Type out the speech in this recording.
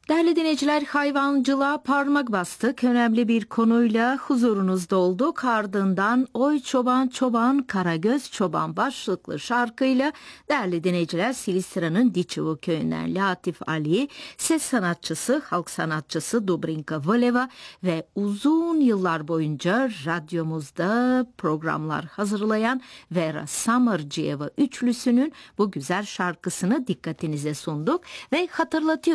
Değerli dinleyiciler, hayvancılığa parmak bastık. Önemli bir konuyla huzurunuzda olduk. Ardından Oy Çoban Çoban Karagöz Çoban başlıklı şarkıyla değerli dinleyiciler Silistira'nın Diçovu köyünden Latif Ali, ses sanatçısı, halk sanatçısı Dubrinka Voleva ve uzun yıllar boyunca radyomuzda programlar hazırlayan Vera Samarciyeva üçlüsünün bu güzel şarkısını dikkatinize sunduk ve hatırlatıyoruz.